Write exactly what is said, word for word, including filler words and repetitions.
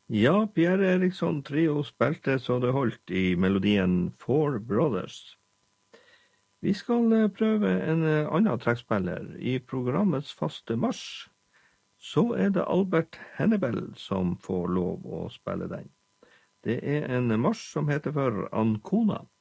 Ja, Pierre Eriksson Trio spilte så det holdt i melodien Four Brothers. Vi skal eh, prøve en eh, annen trekkspiller i programmets faste marsj. Så er det Albert Hennebell som får lov å spille den. Det er en marsj som heter for Ancona.